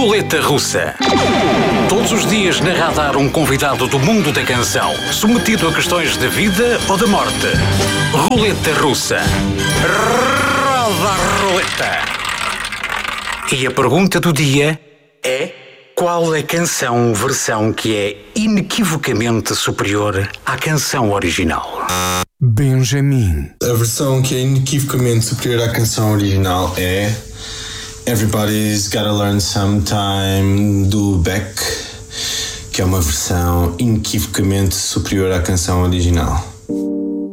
Roleta Russa. Todos os dias na Radar um convidado do mundo da canção, submetido a questões de vida ou de morte. Roleta Russa. Roda a roleta. E a pergunta do dia é: qual a canção versão que é inequivocamente superior à canção original? Benjamin. A versão que é inequivocamente superior à canção original é Everybody's Gotta Learn Sometime, do Beck, que é uma versão inequivocamente superior à canção original.